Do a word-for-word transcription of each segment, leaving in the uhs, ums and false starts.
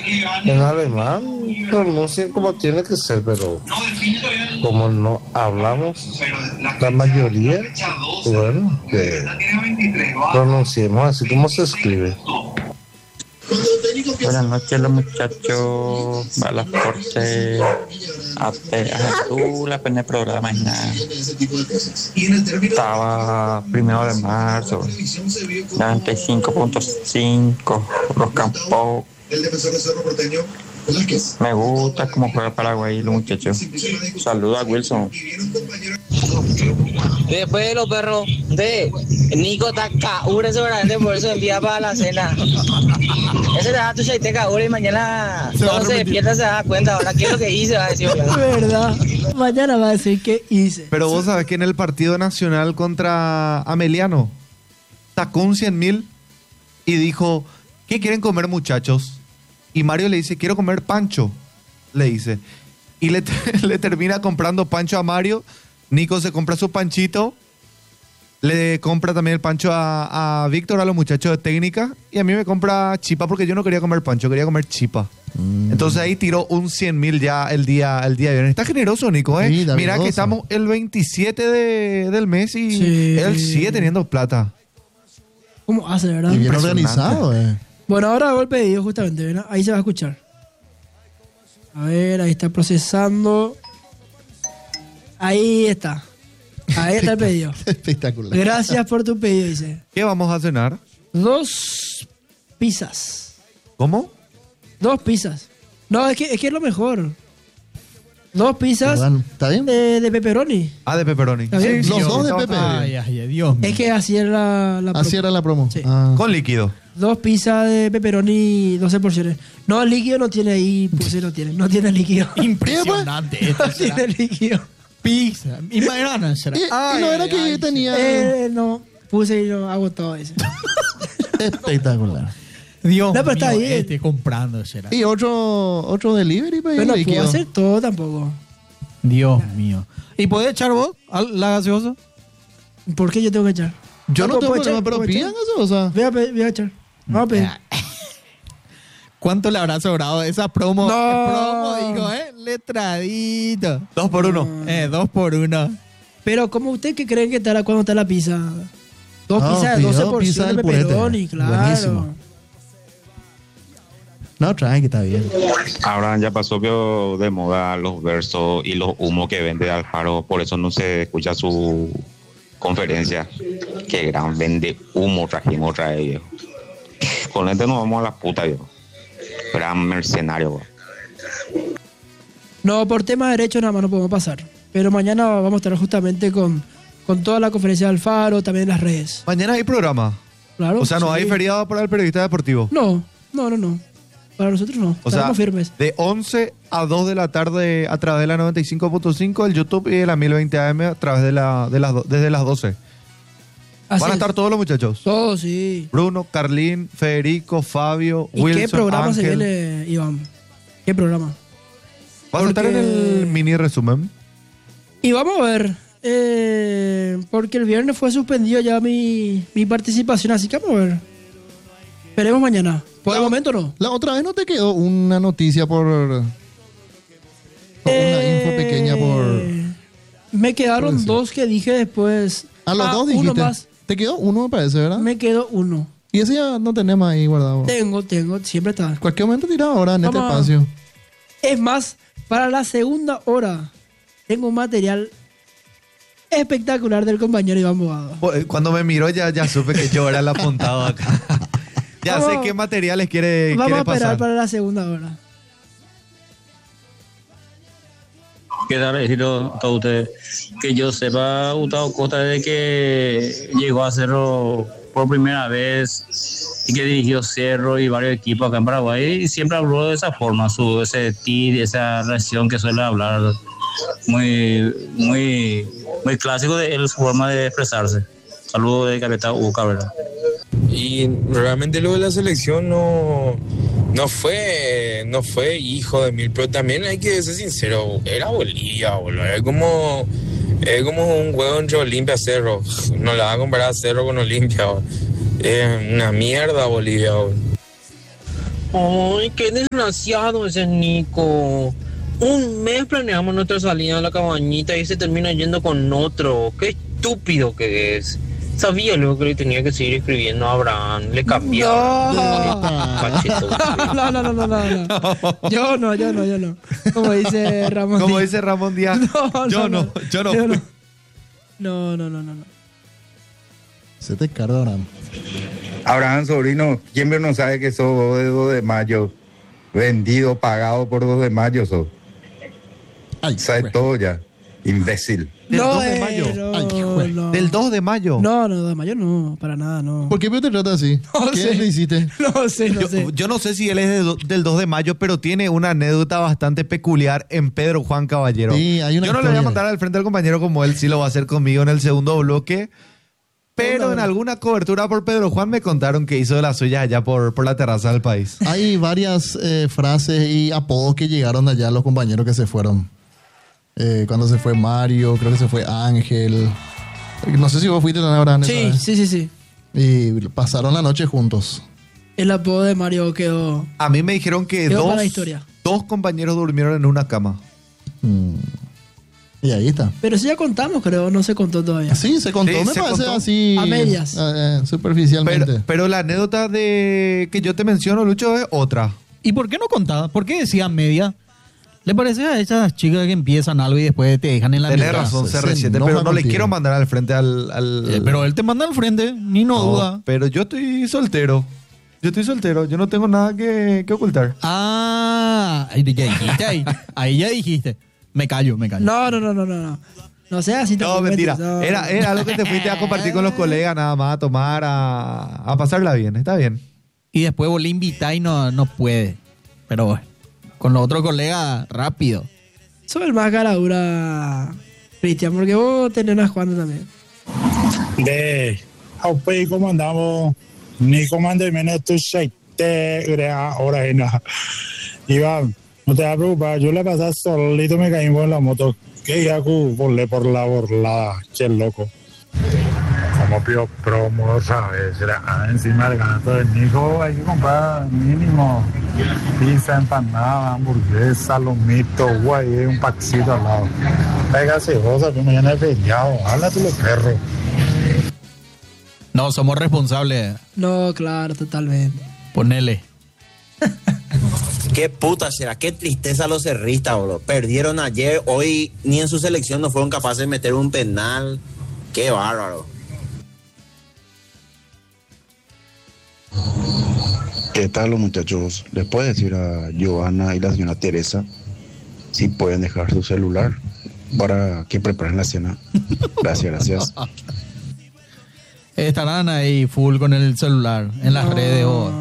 En alemán pronuncian como tiene que ser, pero como no hablamos la mayoría, bueno, que pronunciemos así como se escribe. Buenas noches, los muchachos. A las cortes a tú la pena programa y nada. Estaba primero de marzo, noventa y cinco punto cinco, los campos. Me gusta cómo juega Paraguay, los muchachos. Saludos a Wilson. Después de los perros de Nico Tacaure, seguramente por eso envía para la cena. Ese te da tu chaite Tacaure y mañana todo se despierta, se da cuenta. Ahora, ¿qué es lo que hice? Va a decir, es verdad. Mañana va a decir qué hice. Pero vos sabés que en el partido nacional contra Ameliano sacó un cien mil y dijo: ¿qué quieren comer, muchachos? Y Mario le dice: quiero comer pancho, le dice. Y le, le termina comprando pancho a Mario. Nico se compra su panchito. Le compra también el pancho a, a Víctor, a los muchachos de técnica. Y a mí me compra chipa porque yo no quería comer pancho, quería comer chipa. Mm. Entonces ahí tiró un cien mil ya el día, el día de viernes. Está generoso, Nico, ¿eh? Sí, mira que estamos el veintisiete de, del mes y sí, él sigue teniendo plata. ¿Cómo hace, verdad? Y bien organizado, eh. Bueno, ahora hago el pedido justamente, ¿verdad? Ahí se va a escuchar. A ver, ahí está procesando. Ahí está. Ahí está el pedido. Espectacular. Gracias por tu pedido, dice. ¿Qué vamos a cenar? Dos pizzas. ¿Cómo? Dos pizzas. No, es que es, que es lo mejor. Dos pizzas. ¿Está bien? De, de pepperoni. Ah, de pepperoni. ¿Está bien? Sí, los dos de pepperoni. Ay, ay, Dios mío. Es que así era la, la promo. Así era la promo. Sí. Ah. Con líquido. Dos pizzas de pepperoni, doce porciones. No, el líquido no tiene ahí, pues sí, no tiene. No tiene líquido. Impresionante. No tiene líquido. Pizza. Y mañana será. Y, Ay, y no era ay, que ay, tenía... Eh, no, puse y no hago todo eso. Espectacular. Dios No, pero mío, está bien. este comprando será. Y otro, otro delivery para Pero no líquido. puedo hacer todo tampoco. Dios mío. ¿Y podés echar vos la gaseosa? ¿Por qué yo tengo que echar? Yo no, No, tengo puedo problema, echar, pero puedo pidan echar. gaseosa. Voy a, pe- voy a echar. Vamos a pedir. ¿Cuánto le habrá sobrado esa promo? No. Promo, digo, ¿eh? Letradito. Dos por uno. Eh, dos por uno. Pero como usted que creen que estará cuando está la pizza. Dos No, pizzas de doce pidió pizza porciones de del purete. pepperoni, claro. Buenísimo. No, trae que está bien. Ahora ya pasó que de moda los versos y los humos que vende Alfaro, por eso no se escucha su conferencia. Qué gran vende humo trajimos otra vez, viejo. Con este nos vamos a la puta, viejo. Gran mercenario, viejo. No, por tema de derechos nada más no podemos pasar. Pero mañana vamos a estar justamente con, con toda la conferencia de Alfaro, también en las redes. Mañana hay programa. Claro. O sea, no sí. hay feriado para el periodista deportivo. No, no, no, no. Para nosotros no. O sea, Estamos firmes. de once a dos de la tarde a través de la noventa y cinco punto cinco, el YouTube y de la mil veinte A M a través de la, de las, do- desde las doce. Así Van a es. estar todos los muchachos. Todos, sí. Bruno, Carlín, Federico, Fabio, ¿Y Wilson, qué programa se Ángel. viene, Iván? ¿Qué programa? Vas a estar en Porque- el mini resumen. Y vamos a ver, eh, porque el viernes fue suspendido ya mi, mi participación, así que vamos a ver. Esperemos mañana. Por el La- momento no. La otra vez no te quedó una noticia por... por Eh, una info pequeña por... Me quedaron por decir. dos que dije después. A los Ah, dos dijiste. uno más. Te quedó uno, me parece, ¿verdad? Me quedó uno. Y ese ya no tenemos ahí guardado. Tengo, tengo, siempre está. Cualquier momento tira ahora en Vamos a- este espacio. Es más, para la segunda hora tengo un material espectacular del compañero Iván Bogado. Cuando me miró ya, ya supe que yo era el apuntado acá. Ya Vamos- sé qué materiales quiere, Vamos a quiere esperar pasar. para la segunda hora. ¿Qué tal, decirlo a ustedes? Que yo sepa, Gustavo Costa, desde que llegó a Cerro por primera vez y que dirigió Cerro y varios equipos acá en Paraguay, y siempre habló de esa forma, su ese tir, esa reacción que suele hablar, muy muy muy clásico de él, su forma de expresarse. Saludos de Capitán Hugo Cabrera. Y realmente lo de la selección no, no fue no fue hijo de mil, pero también hay que ser sincero, era Bolivia, boludo. Es como, es como un juego entre Olimpia y Cerro. No la va a comparar a Cerro con Olimpia, boludo. Es una mierda Bolivia, boludo. Ay, qué desgraciado ese Nico. Un mes planeamos nuestra salida a la cabañita y se termina yendo con otro. Qué estúpido que es. Sabía luego que le tenía que seguir escribiendo a Abraham. Le cambiaba. No. Cachetón. No, no, no, no, no, no. Yo no, yo no, yo no. Como dice Ramón Como Díaz. dice Ramón Díaz, No, yo no, no, yo no. yo fui. no. No, no, no, no, no. Se te carga, Abraham. Abraham, sobrino, ¿quién no sabe que sos vos de dos de mayo? Vendido, pagado por dos de mayo sos. Ay, Sabes güey. todo ya. Imbécil. Del No, dos de eh, mayo. no, Ay, güey. no. Del dos de mayo. No, no, de mayo no, para nada, no. ¿Por qué te trata así? No ¿Qué sé. le hiciste? No sé, no Yo, sé. yo no sé si él es de do- del dos de mayo, pero tiene una anécdota bastante peculiar en Pedro Juan Caballero. Sí, hay una yo no le voy a historia. mandar al frente al compañero como él sí lo va a hacer conmigo en el segundo bloque. Pero Hola. en alguna cobertura por Pedro Juan me contaron que hizo de las suyas allá por, por la terraza del país. Hay varias eh, frases y apodos que llegaron de allá los compañeros que se fueron. Eh, cuando se fue Mario, creo que se fue Ángel. No sé si vos fuiste también, Abraham. esa Sí, vez. sí, sí, sí. Y pasaron la noche juntos. El apodo de Mario quedó. A mí me dijeron que Quedó para dos, la historia. dos compañeros durmieron en una cama. Mm. Y ahí está. Pero sí ya contamos, creo, no se contó todavía. Sí, se contó, Sí, me se parece contó. así. A medias. eh, eh, superficialmente. Pero, pero la anécdota de que yo te menciono, Lucho, es otra. ¿Y por qué no contaba? ¿Por qué decía media? ¿Le parece a esas chicas que empiezan algo y después te dejan en la Tenés mitad? razón, se C R siete, enoja pero no le contigo. quiero mandar al frente al... al- Eh, pero él te manda al frente, ni no, No, duda. pero yo estoy soltero. Yo estoy soltero, yo no tengo nada que, que ocultar. Ah, ahí ya dijiste, ahí, ahí ya dijiste. Me callo, me callo. No, no, no, no, no. No, no sea así. te No, prometo, mentira. no. Era, era algo que te fuiste a compartir con los colegas, nada más, a tomar, a, a pasarla bien. Está bien. Y después vos le invitás y no, no puede. Pero bueno, con los otros colegas, rápido. Soy el más cara dura, Cristian, porque vos tenés unas cuantas también. De Aupe, ¿cómo andamos? Ni comando menos tu te crea ahora en la. Iván, no te vas a preocupar, yo le pasé solito, me caí en la moto. Que ya volé por la borlada, che loco. Como pio promo, ¿sabes? Será encima del gato del Nico, hay que comprar mínimo pizza, empanada, hamburguesa, lomito, guay, un paxito al lado. Pega gaseosa, que mañana es feriado, habla tú los perros. No, somos responsables. No, claro, totalmente. Ponele. Qué puta será, qué tristeza los cerristas, bro. Perdieron ayer, hoy ni en su selección no fueron capaces de meter un penal. Qué bárbaro. ¿Qué tal los muchachos? ¿Les puede decir a Giovanna y la señora Teresa si pueden dejar su celular para que preparen la cena? Gracias, gracias. Estarán ahí full con el celular, en las No. redes o...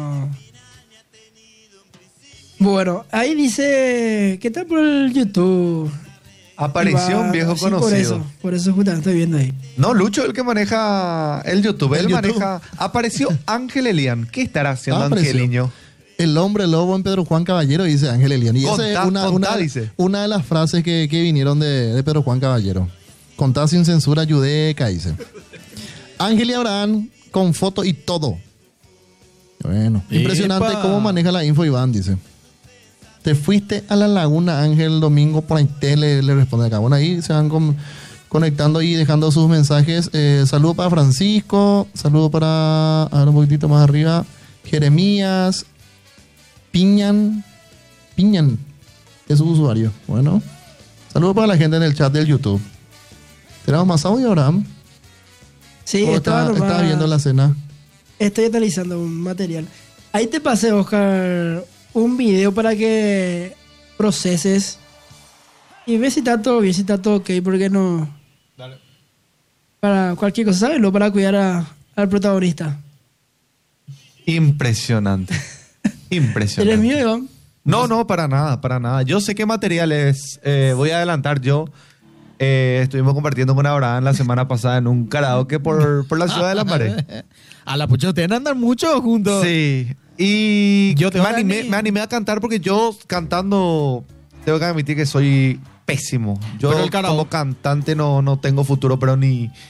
Bueno, ahí dice, ¿qué tal por el YouTube? Apareció un viejo Sí, Por conocido. eso, por eso justamente estoy viendo ahí. No, Lucho, el que maneja el YouTube. El Él YouTube. maneja. Apareció Ángel Elian. ¿Qué estará haciendo Ah, apareció. Angeliño? El hombre lobo en Pedro Juan Caballero, dice Ángel Elian. Y esa Contá, es una, contá, una, dice. una de las frases que, que vinieron de, de Pedro Juan Caballero. Contá sin censura, yudeca, dice. Ángel y Abraham con foto y todo. Bueno, impresionante Epa. cómo maneja la info Iván, dice. Te fuiste a la laguna, Ángel, domingo por ahí te le, le responde acá. Bueno, ahí se van con- conectando y dejando sus mensajes. Eh, saludo para Francisco, saludo para, a ver un poquitito más arriba, Jeremías, Piñan, Piñan, es su usuario. Bueno, saludo para la gente en el chat del YouTube. ¿Tenemos más audio, Abraham? Sí, ¿O estaba está, nomás- está viendo la cena? Estoy analizando un material. Ahí te pasé, Oscar, un video para que proceses y ves si está todo bien, si está todo ok, porque no... Dale. Para cualquier cosa, ¿sabes? Lo para cuidar a- al protagonista. Impresionante. Impresionante. ¿Eres mío, Iván? No, no, para nada, para nada. Yo sé qué material es. Eh, voy a adelantar yo. Eh, estuvimos compartiendo con Abraham la semana pasada en un karaoke por, por la ciudad de La Pared. A la pucha, ustedes andan mucho juntos. Sí. Y Yo te me, voy a animé, ni- me animé a cantar porque yo cantando, tengo que admitir que soy pésimo. Yo Pero el karaoke- como cantante no, no tengo futuro, pero ni,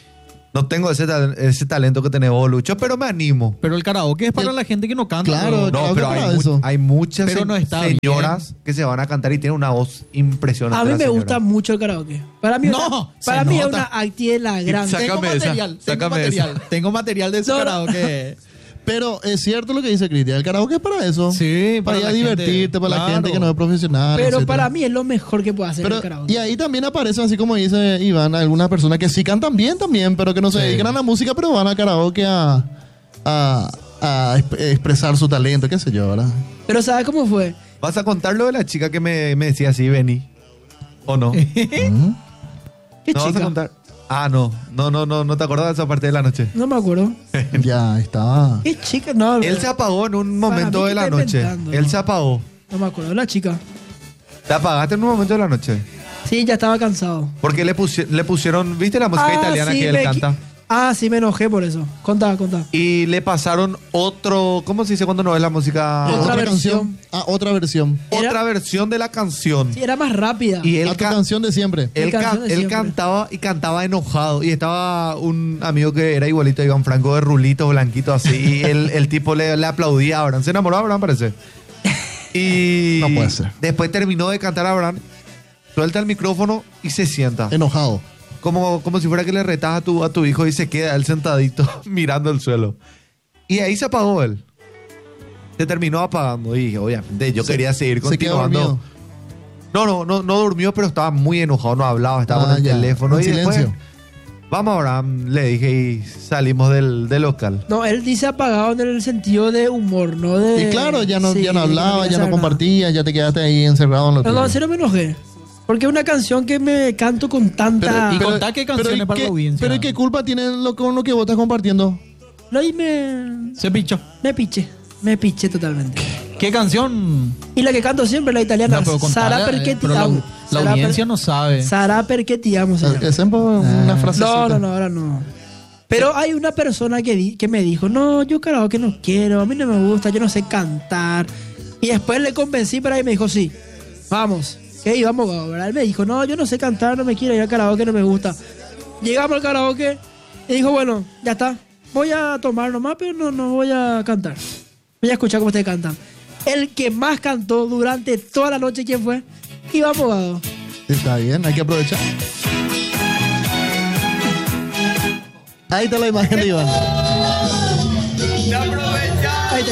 No tengo ese, ta- ese talento que tenés vos, Lucho, pero me animo. Pero el karaoke es para la gente que no canta. Claro, No, karaoke pero para hay, mu- eso. hay muchas Pero se- no está señoras que se van a cantar y tienen una voz impresionante. A mí la me señora. gusta mucho el karaoke. Para mí, No, una- se para mí es nota. una actividad grande. Sácame Tengo esa, material, tengo sácame material. esa. Tengo material de ese No, no. karaoke. Pero es cierto lo que dice Cristian, el karaoke es para eso. Sí, para, para ir a la divertirte, gente, para la claro. gente que no es profesional. Pero etcétera. para mí es lo mejor que puede hacer Pero- el karaoke. y ahí también aparecen, así como dice Iván, algunas personas que sí cantan bien también, pero que no se Sí. dedican a la música, pero van a karaoke a, a, a exp- expresar su talento, qué sé yo, ¿verdad? Pero ¿sabes cómo fue? ¿Vas a contar lo de la chica que me, me decía así, Benny? ¿O no? ¿Mm? ¿Qué ¿No vas a chica? contar? Ah, no. No, no, no, no te acuerdas de esa parte de la noche. No me acuerdo. Ya estaba. ¿Qué chica? No, Él se apagó en un momento mí de que la está noche. inventando, Él ¿no? se apagó. no me acuerdo. La chica. Te apagaste en un momento de la noche. Sí, ya estaba cansado. Porque le, pusi- le pusieron, ¿viste la música Ah, italiana sí, que él me canta? qui- Ah, sí, me enojé por eso. Contá, contá. Y le pasaron otro, ¿cómo se dice cuando no es la música? Otra versión. Ah, otra versión. Era- Otra versión de la canción. Sí, era más rápida. Y él, A tu ca- canción de siempre. él, Mi ca- canción de él siempre. cantaba y cantaba enojado. Y estaba un amigo que era igualito a Iván Franco, de rulito, blanquito así. Y el, el tipo le, le aplaudía a Abraham. Se enamoró de Abraham, parece. Y No puede ser. después terminó de cantar a Abraham, suelta el micrófono y se sienta. Enojado. Como, como si fuera que le retas a tu, a tu hijo y se queda él sentadito mirando el suelo. Y ahí se apagó él. Se terminó apagando y obviamente yo Se- quería seguir se quedó continuando. dormido. No, no, no, no durmió, pero estaba muy enojado, no hablaba, estaba Ah, con el ya, teléfono. en Y después, silencio. vamos ahora, le dije y salimos del, del local. No, él dice apagado en el sentido de humor, no de... Y claro, ya no, Sí, ya no hablaba, quería ya no saber nada. compartía, ya te quedaste ahí encerrado en lo No, no, tuyo. en serio me enojé. Porque es una canción que me canto con tanta... Y contá qué canciones ¿y para qué- la audiencia. pero ¿y qué culpa tiene lo con lo que vos estás compartiendo? No, y me... Se pichó. Me piché. Me piché totalmente. ¿Qué canción? Y la que canto siempre, la italiana, No, pero Sara contala, perché eh, ti pero la, amo. la Sarà audiencia per- no sabe. Sara perché ti amo, se llama. Es un poco una frasecita. No, no, no, ahora no. Pero hay una persona que, di- que me dijo, no, yo karaoke no quiero, a mí no me gusta, yo no sé cantar. Y después le convencí para y me dijo, sí, vamos, que íbamos, ¿verdad? Él me dijo, no, yo no sé cantar, no me quiero ir al karaoke, no me gusta. Llegamos al karaoke y dijo, bueno, ya está, voy a tomar nomás, pero no, no voy a cantar. Voy a escuchar cómo ustedes cantan. El que más cantó durante toda la noche, ¿quién fue? Iván Bogado. Está bien, hay que aprovechar. Ahí está la imagen de Iván.